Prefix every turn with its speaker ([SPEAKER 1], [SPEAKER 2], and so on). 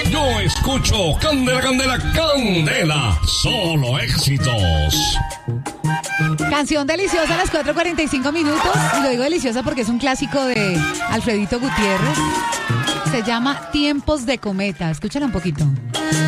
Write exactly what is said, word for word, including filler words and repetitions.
[SPEAKER 1] Yo escucho Candela, Candela, Candela. Solo éxitos.
[SPEAKER 2] Canción deliciosa a las cuatro cuarenta y cinco minutos. Y lo digo deliciosa porque es un clásico de Alfredito Gutiérrez. Se llama Tiempos de Cometa. Escúchala un poquito.